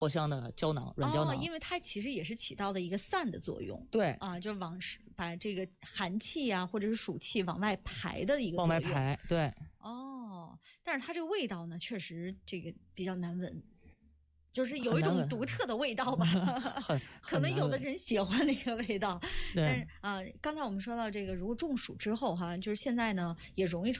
藿香的胶囊，软胶囊。 因为它其实也是起到的一个散的作用。 对啊，就把这个寒气啊，或者是暑气往外排的一个作用。 往外排，对。 但是它这个味道呢，确实这个比较难闻。就是有一种独特的味道吧，可能有的人喜欢那个味道，但是刚才我们说到这个，如果中暑之后哈，就是现在呢也容易出